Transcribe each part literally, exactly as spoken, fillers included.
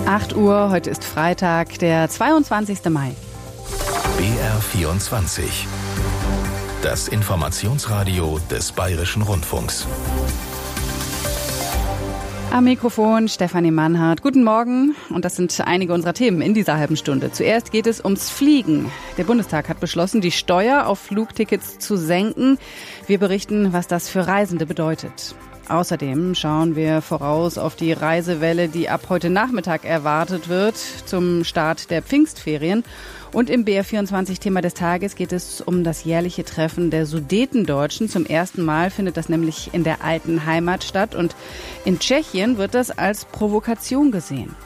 acht Uhr, heute ist Freitag, der zweiundzwanzigster Mai. B R vierundzwanzig. Das Informationsradio des Bayerischen Rundfunks. Am Mikrofon Stefanie Mannhardt. Guten Morgen. Und das sind einige unserer Themen in dieser halben Stunde. Zuerst geht es ums Fliegen. Der Bundestag hat beschlossen, die Steuer auf Flugtickets zu senken. Wir berichten, was das für Reisende bedeutet. Außerdem schauen wir voraus auf die Reisewelle, die ab heute Nachmittag erwartet wird, zum Start der Pfingstferien. Und im B R vierundzwanzig-Thema des Tages geht es um das jährliche Treffen der Sudetendeutschen. Zum ersten Mal findet das nämlich in der alten Heimat statt. Und in Tschechien wird das als Provokation gesehen.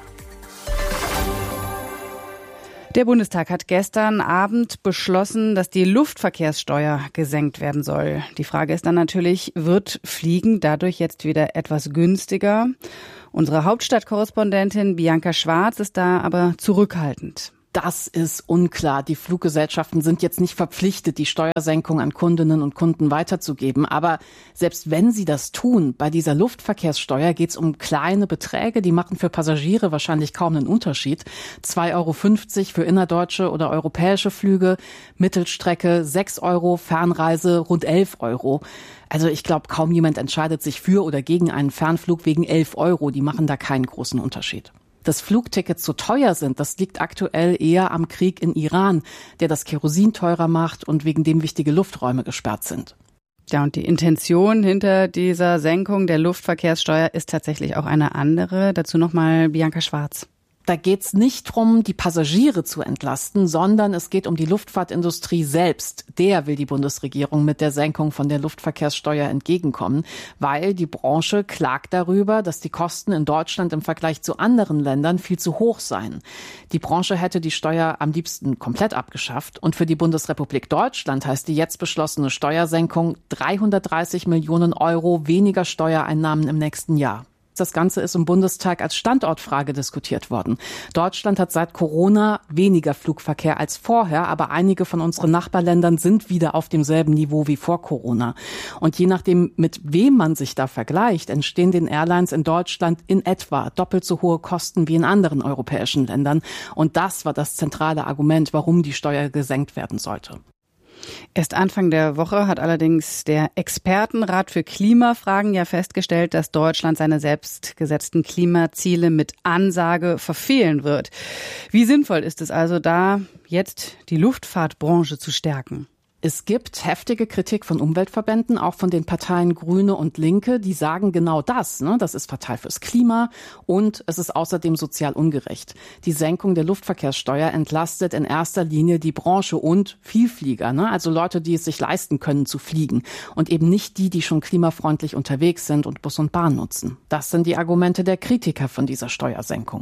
Der Bundestag hat gestern Abend beschlossen, dass die Luftverkehrssteuer gesenkt werden soll. Die Frage ist dann natürlich, wird Fliegen dadurch jetzt wieder etwas günstiger? Unsere Hauptstadtkorrespondentin Bianca Schwarz ist da aber zurückhaltend. Das ist unklar. Die Fluggesellschaften sind jetzt nicht verpflichtet, die Steuersenkung an Kundinnen und Kunden weiterzugeben. Aber selbst wenn sie das tun, bei dieser Luftverkehrssteuer geht es um kleine Beträge. Die machen für Passagiere wahrscheinlich kaum einen Unterschied. zwei Euro fünfzig für innerdeutsche oder europäische Flüge, Mittelstrecke sechs Euro, Fernreise rund elf Euro. Also ich glaube, kaum jemand entscheidet sich für oder gegen einen Fernflug wegen elf Euro. Die machen da keinen großen Unterschied. Dass Flugtickets so teuer sind, das liegt aktuell eher am Krieg in Iran, der das Kerosin teurer macht und wegen dem wichtige Lufträume gesperrt sind. Ja, und die Intention hinter dieser Senkung der Luftverkehrssteuer ist tatsächlich auch eine andere. Dazu nochmal Bianca Schwarz. Da geht's nicht drum, die Passagiere zu entlasten, sondern es geht um die Luftfahrtindustrie selbst. Der will die Bundesregierung mit der Senkung von der Luftverkehrssteuer entgegenkommen, weil die Branche klagt darüber, dass die Kosten in Deutschland im Vergleich zu anderen Ländern viel zu hoch seien. Die Branche hätte die Steuer am liebsten komplett abgeschafft. Und für die Bundesrepublik Deutschland heißt die jetzt beschlossene Steuersenkung dreihundertdreißig Millionen Euro weniger Steuereinnahmen im nächsten Jahr. Das Ganze ist im Bundestag als Standortfrage diskutiert worden. Deutschland hat seit Corona weniger Flugverkehr als vorher, aber einige von unseren Nachbarländern sind wieder auf demselben Niveau wie vor Corona. Und je nachdem, mit wem man sich da vergleicht, entstehen den Airlines in Deutschland in etwa doppelt so hohe Kosten wie in anderen europäischen Ländern. Und das war das zentrale Argument, warum die Steuer gesenkt werden sollte. Erst Anfang der Woche hat allerdings der Expertenrat für Klimafragen ja festgestellt, dass Deutschland seine selbst gesetzten Klimaziele mit Ansage verfehlen wird. Wie sinnvoll ist es also da, jetzt die Luftfahrtbranche zu stärken? Es gibt heftige Kritik von Umweltverbänden, auch von den Parteien Grüne und Linke, die sagen genau das. Ne? Das ist fatal fürs Klima und es ist außerdem sozial ungerecht. Die Senkung der Luftverkehrssteuer entlastet in erster Linie die Branche und Vielflieger, ne? Also Leute, die es sich leisten können zu fliegen und eben nicht die, die schon klimafreundlich unterwegs sind und Bus und Bahn nutzen. Das sind die Argumente der Kritiker von dieser Steuersenkung.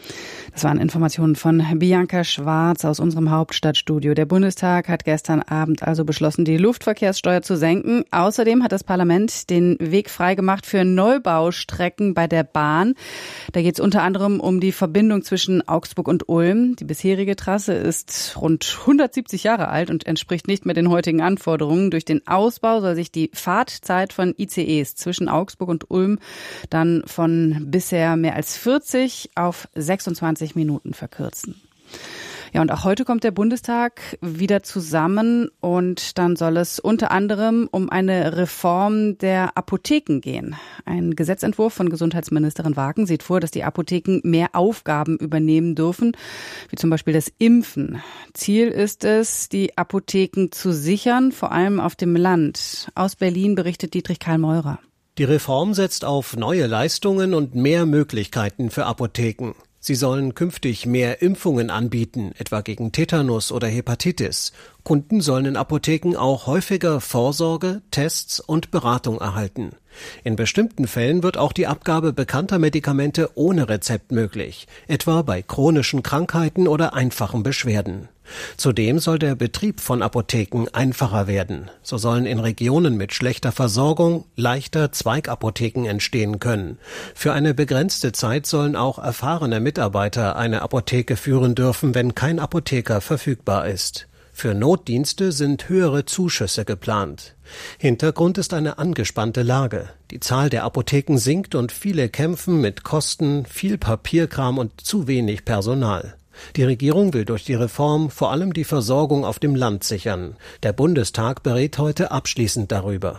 Das waren Informationen von Bianca Schwarz aus unserem Hauptstadtstudio. Der Bundestag hat gestern Abend also beschlossen, die Luftverkehrssteuer zu senken. Außerdem hat das Parlament den Weg freigemacht für Neubaustrecken bei der Bahn. Da geht es unter anderem um die Verbindung zwischen Augsburg und Ulm. Die bisherige Trasse ist rund hundertsiebzig Jahre alt und entspricht nicht mehr den heutigen Anforderungen. Durch den Ausbau soll sich die Fahrtzeit von I C Es zwischen Augsburg und Ulm dann von bisher mehr als vierzig auf sechsundzwanzig Minuten verkürzen. Ja, und auch heute kommt der Bundestag wieder zusammen und dann soll es unter anderem um eine Reform der Apotheken gehen. Ein Gesetzentwurf von Gesundheitsministerin Wagen sieht vor, dass die Apotheken mehr Aufgaben übernehmen dürfen, wie zum Beispiel das Impfen. Ziel ist es, die Apotheken zu sichern, vor allem auf dem Land. Aus Berlin berichtet Dietrich Karl-Meurer. Die Reform setzt auf neue Leistungen und mehr Möglichkeiten für Apotheken. Sie sollen künftig mehr Impfungen anbieten, etwa gegen Tetanus oder Hepatitis. Kunden sollen in Apotheken auch häufiger Vorsorge, Tests und Beratung erhalten. In bestimmten Fällen wird auch die Abgabe bekannter Medikamente ohne Rezept möglich, etwa bei chronischen Krankheiten oder einfachen Beschwerden. Zudem soll der Betrieb von Apotheken einfacher werden. So sollen in Regionen mit schlechter Versorgung leichter Zweigapotheken entstehen können. Für eine begrenzte Zeit sollen auch erfahrene Mitarbeiter eine Apotheke führen dürfen, wenn kein Apotheker verfügbar ist. Für Notdienste sind höhere Zuschüsse geplant. Hintergrund ist eine angespannte Lage. Die Zahl der Apotheken sinkt und viele kämpfen mit Kosten, viel Papierkram und zu wenig Personal. Die Regierung will durch die Reform vor allem die Versorgung auf dem Land sichern. Der Bundestag berät heute abschließend darüber.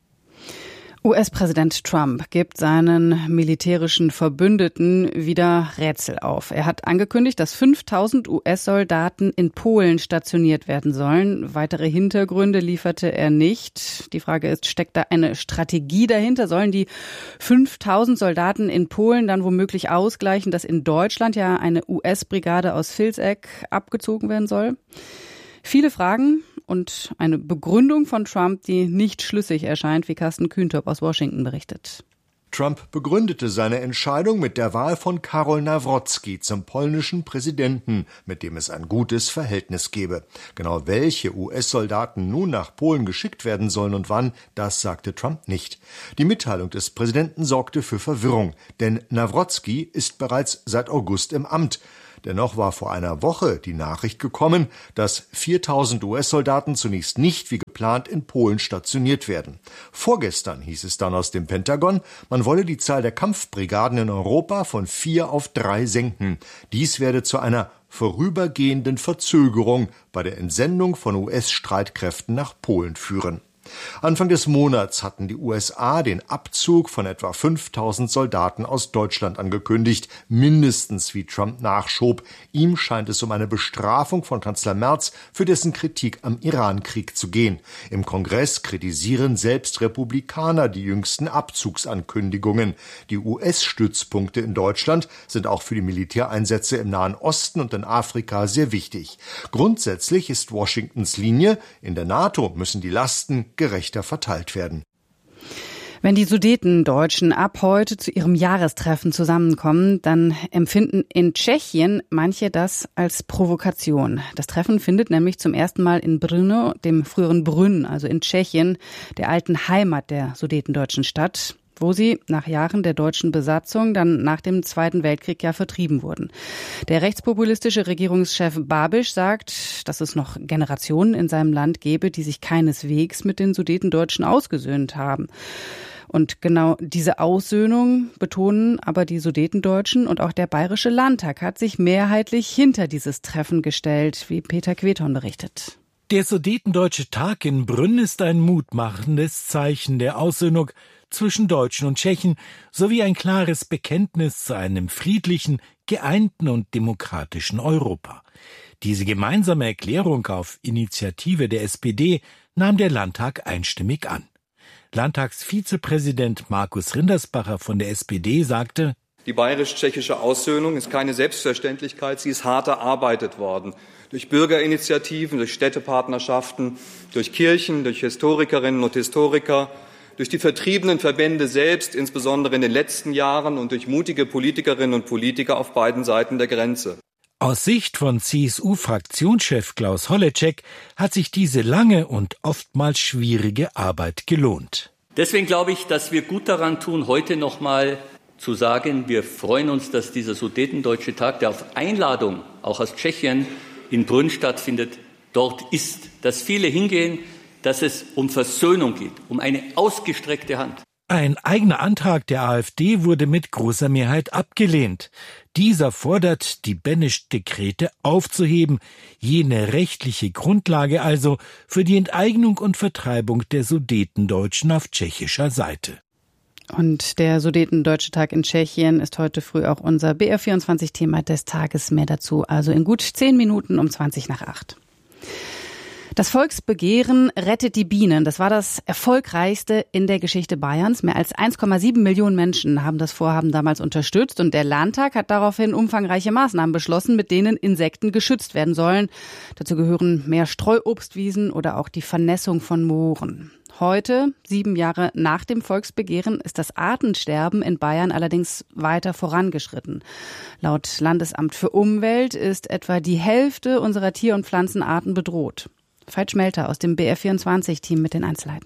U S-Präsident Trump gibt seinen militärischen Verbündeten wieder Rätsel auf. Er hat angekündigt, dass fünftausend U S-Soldaten in Polen stationiert werden sollen. Weitere Hintergründe lieferte er nicht. Die Frage ist, steckt da eine Strategie dahinter? Sollen die fünftausend Soldaten in Polen dann womöglich ausgleichen, dass in Deutschland ja eine U S-Brigade aus Vilseck abgezogen werden soll? Viele Fragen und eine Begründung von Trump, die nicht schlüssig erscheint, wie Carsten Kühntop aus Washington berichtet. Trump begründete seine Entscheidung mit der Wahl von Karol Nawrocki zum polnischen Präsidenten, mit dem es ein gutes Verhältnis gebe. Genau welche U S-Soldaten nun nach Polen geschickt werden sollen und wann, das sagte Trump nicht. Die Mitteilung des Präsidenten sorgte für Verwirrung, denn Nawrocki ist bereits seit August im Amt. Dennoch war vor einer Woche die Nachricht gekommen, dass viertausend U S-Soldaten zunächst nicht wie geplant in Polen stationiert werden. Vorgestern hieß es dann aus dem Pentagon, man wolle die Zahl der Kampfbrigaden in Europa von vier auf drei senken. Dies werde zu einer vorübergehenden Verzögerung bei der Entsendung von U S-Streitkräften nach Polen führen. Anfang des Monats hatten die U S A den Abzug von etwa fünftausend Soldaten aus Deutschland angekündigt, mindestens wie Trump nachschob. Ihm scheint es um eine Bestrafung von Kanzler Merz für dessen Kritik am Iran-Krieg zu gehen. Im Kongress kritisieren selbst Republikaner die jüngsten Abzugsankündigungen. Die U S-Stützpunkte in Deutschland sind auch für die Militäreinsätze im Nahen Osten und in Afrika sehr wichtig. Grundsätzlich ist Washingtons Linie, in der NATO müssen die Lasten gerechter verteilt werden. Wenn die Sudetendeutschen ab heute zu ihrem Jahrestreffen zusammenkommen, dann empfinden in Tschechien manche das als Provokation. Das Treffen findet nämlich zum ersten Mal in Brno, dem früheren Brünn, also in Tschechien, der alten Heimat der Sudetendeutschen statt, wo sie nach Jahren der deutschen Besatzung dann nach dem Zweiten Weltkrieg ja vertrieben wurden. Der rechtspopulistische Regierungschef Babiš sagt, dass es noch Generationen in seinem Land gebe, die sich keineswegs mit den Sudetendeutschen ausgesöhnt haben. Und genau diese Aussöhnung betonen aber die Sudetendeutschen, und auch der Bayerische Landtag hat sich mehrheitlich hinter dieses Treffen gestellt, wie Peter Queton berichtet. Der Sudetendeutsche Tag in Brünn ist ein mutmachendes Zeichen der Aussöhnung zwischen Deutschen und Tschechen sowie ein klares Bekenntnis zu einem friedlichen, geeinten und demokratischen Europa. Diese gemeinsame Erklärung auf Initiative der S P D nahm der Landtag einstimmig an. Landtagsvizepräsident Markus Rindersbacher von der S P D sagte: Die bayerisch-tschechische Aussöhnung ist keine Selbstverständlichkeit, sie ist hart erarbeitet worden. Durch Bürgerinitiativen, durch Städtepartnerschaften, durch Kirchen, durch Historikerinnen und Historiker, durch die vertriebenen Verbände selbst, insbesondere in den letzten Jahren, und durch mutige Politikerinnen und Politiker auf beiden Seiten der Grenze. Aus Sicht von C S U-Fraktionschef Klaus Holleczek hat sich diese lange und oftmals schwierige Arbeit gelohnt. Deswegen glaube ich, dass wir gut daran tun, heute noch mal zu sagen, wir freuen uns, dass dieser Sudetendeutsche Tag, der auf Einladung auch aus Tschechien in Brünn stattfindet, dort ist. Dass viele hingehen, dass es um Versöhnung geht, um eine ausgestreckte Hand. Ein eigener Antrag der AfD wurde mit großer Mehrheit abgelehnt. Dieser fordert, die Benesch-Dekrete aufzuheben, jene rechtliche Grundlage also für die Enteignung und Vertreibung der Sudetendeutschen auf tschechischer Seite. Und der Sudetendeutsche Tag in Tschechien ist heute früh auch unser B R vierundzwanzig-Thema des Tages. Mehr dazu also in gut zehn Minuten um zwanzig nach acht. Das Volksbegehren Rettet die Bienen, das war das erfolgreichste in der Geschichte Bayerns. Mehr als eins Komma sieben Millionen Menschen haben das Vorhaben damals unterstützt, und der Landtag hat daraufhin umfangreiche Maßnahmen beschlossen, mit denen Insekten geschützt werden sollen. Dazu gehören mehr Streuobstwiesen oder auch die Vernässung von Mooren. Heute, sieben Jahre nach dem Volksbegehren, ist das Artensterben in Bayern allerdings weiter vorangeschritten. Laut Landesamt für Umwelt ist etwa die Hälfte unserer Tier- und Pflanzenarten bedroht. Veit Schmelter aus dem B R vierundzwanzig-Team mit den Einzelheiten.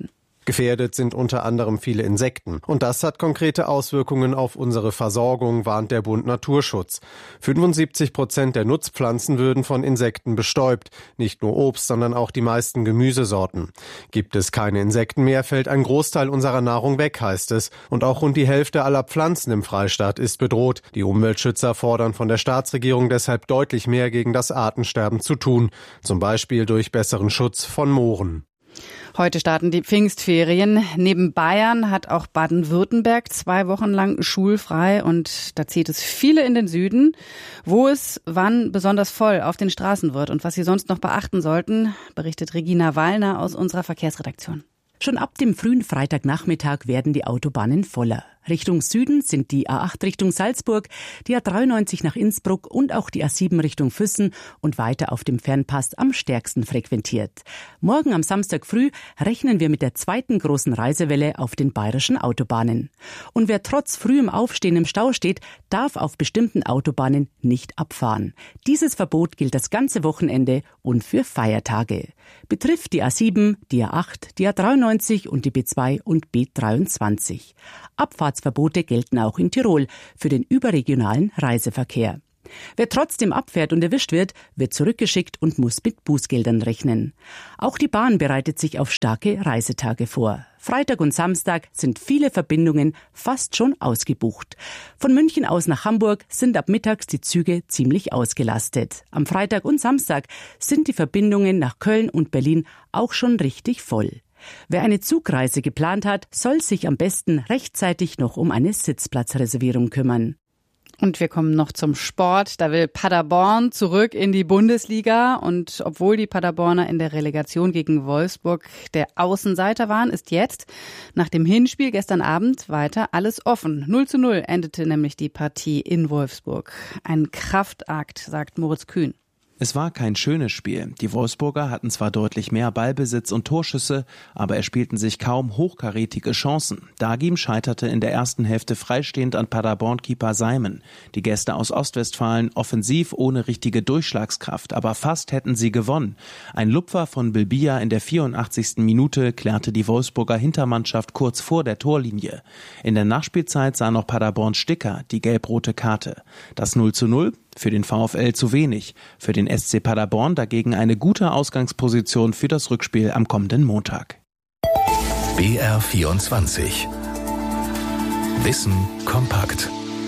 Gefährdet sind unter anderem viele Insekten. Und das hat konkrete Auswirkungen auf unsere Versorgung, warnt der Bund Naturschutz. fünfundsiebzig Prozent der Nutzpflanzen würden von Insekten bestäubt. Nicht nur Obst, sondern auch die meisten Gemüsesorten. Gibt es keine Insekten mehr, fällt ein Großteil unserer Nahrung weg, heißt es. Und auch rund die Hälfte aller Pflanzen im Freistaat ist bedroht. Die Umweltschützer fordern von der Staatsregierung deshalb deutlich mehr gegen das Artensterben zu tun. Zum Beispiel durch besseren Schutz von Mooren. Heute starten die Pfingstferien. Neben Bayern hat auch Baden-Württemberg zwei Wochen lang schulfrei und da zieht es viele in den Süden, wo es wann besonders voll auf den Straßen wird und was Sie sonst noch beachten sollten, berichtet Regina Wallner aus unserer Verkehrsredaktion. Schon ab dem frühen Freitagnachmittag werden die Autobahnen voller. Richtung Süden sind die A acht Richtung Salzburg, die A dreiundneunzig nach Innsbruck und auch die A sieben Richtung Füssen und weiter auf dem Fernpass am stärksten frequentiert. Morgen am Samstag früh rechnen wir mit der zweiten großen Reisewelle auf den bayerischen Autobahnen. Und wer trotz frühem Aufstehen im Stau steht, darf auf bestimmten Autobahnen nicht abfahren. Dieses Verbot gilt das ganze Wochenende und für Feiertage. Betrifft die A sieben, die A acht, die A dreiundneunzig und die B zwei und B dreiundzwanzig. Abfahrtsverbote gelten auch in Tirol für den überregionalen Reiseverkehr. Wer trotzdem abfährt und erwischt wird, wird zurückgeschickt und muss mit Bußgeldern rechnen. Auch die Bahn bereitet sich auf starke Reisetage vor. Freitag und Samstag sind viele Verbindungen fast schon ausgebucht. Von München aus nach Hamburg sind ab mittags die Züge ziemlich ausgelastet. Am Freitag und Samstag sind die Verbindungen nach Köln und Berlin auch schon richtig voll. Wer eine Zugreise geplant hat, soll sich am besten rechtzeitig noch um eine Sitzplatzreservierung kümmern. Und wir kommen noch zum Sport. Da will Paderborn zurück in die Bundesliga. Und obwohl die Paderborner in der Relegation gegen Wolfsburg der Außenseiter waren, ist jetzt nach dem Hinspiel gestern Abend weiter alles offen. null zu null endete nämlich die Partie in Wolfsburg. Ein Kraftakt, sagt Moritz Kühn. Es war kein schönes Spiel. Die Wolfsburger hatten zwar deutlich mehr Ballbesitz und Torschüsse, aber erspielten sich kaum hochkarätige Chancen. Dagim scheiterte in der ersten Hälfte freistehend an Paderborn-Keeper Simon. Die Gäste aus Ostwestfalen offensiv ohne richtige Durchschlagskraft, aber fast hätten sie gewonnen. Ein Lupfer von Bilbia in der vierundachtzigsten Minute klärte die Wolfsburger Hintermannschaft kurz vor der Torlinie. In der Nachspielzeit sah noch Paderborn Sticker die gelb-rote Karte. Das null zu null? Für den VfL zu wenig. Für den S C Paderborn dagegen eine gute Ausgangsposition für das Rückspiel am kommenden Montag. B R vierundzwanzig. Wissen kompakt.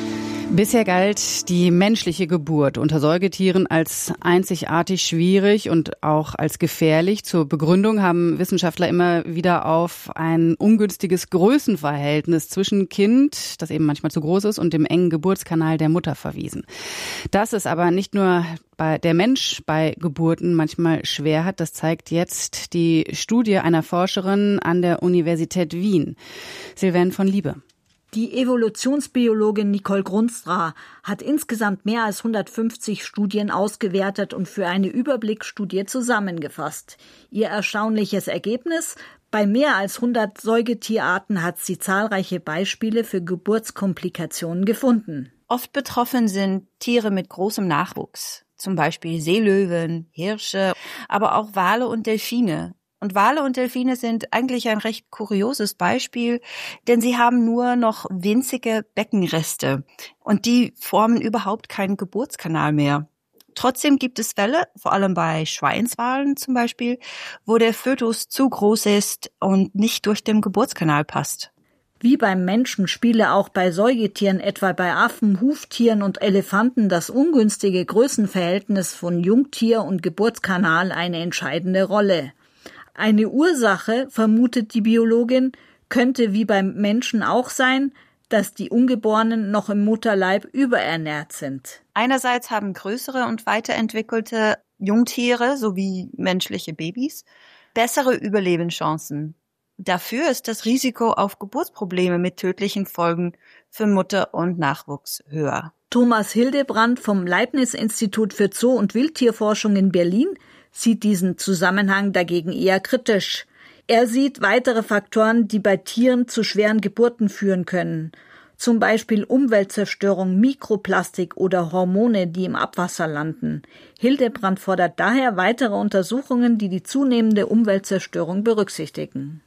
Bisher galt die menschliche Geburt unter Säugetieren als einzigartig schwierig und auch als gefährlich. Zur Begründung haben Wissenschaftler immer wieder auf ein ungünstiges Größenverhältnis zwischen Kind, das eben manchmal zu groß ist, und dem engen Geburtskanal der Mutter verwiesen. Dass es aber nicht nur bei der Mensch bei Geburten manchmal schwer hat, das zeigt jetzt die Studie einer Forscherin an der Universität Wien. Sylvain von Liebe. Die Evolutionsbiologin Nicole Grunstra hat insgesamt mehr als hundertfünfzig Studien ausgewertet und für eine Überblicksstudie zusammengefasst. Ihr erstaunliches Ergebnis: Bei mehr als hundert Säugetierarten hat sie zahlreiche Beispiele für Geburtskomplikationen gefunden. Oft betroffen sind Tiere mit großem Nachwuchs, zum Beispiel Seelöwen, Hirsche, aber auch Wale und Delfine. Und Wale und Delfine sind eigentlich ein recht kurioses Beispiel, denn sie haben nur noch winzige Beckenreste und die formen überhaupt keinen Geburtskanal mehr. Trotzdem gibt es Fälle, vor allem bei Schweinswalen zum Beispiel, wo der Fötus zu groß ist und nicht durch den Geburtskanal passt. Wie beim Menschen spiele auch bei Säugetieren, etwa bei Affen, Huftieren und Elefanten, das ungünstige Größenverhältnis von Jungtier und Geburtskanal eine entscheidende Rolle. Eine Ursache, vermutet die Biologin, könnte wie beim Menschen auch sein, dass die Ungeborenen noch im Mutterleib überernährt sind. Einerseits haben größere und weiterentwickelte Jungtiere sowie menschliche Babys bessere Überlebenschancen. Dafür ist das Risiko auf Geburtsprobleme mit tödlichen Folgen für Mutter und Nachwuchs höher. Thomas Hildebrand vom Leibniz-Institut für Zoo- und Wildtierforschung in Berlin sieht diesen Zusammenhang dagegen eher kritisch. Er sieht weitere Faktoren, die bei Tieren zu schweren Geburten führen können. Zum Beispiel Umweltzerstörung, Mikroplastik oder Hormone, die im Abwasser landen. Hildebrand fordert daher weitere Untersuchungen, die die zunehmende Umweltzerstörung berücksichtigen.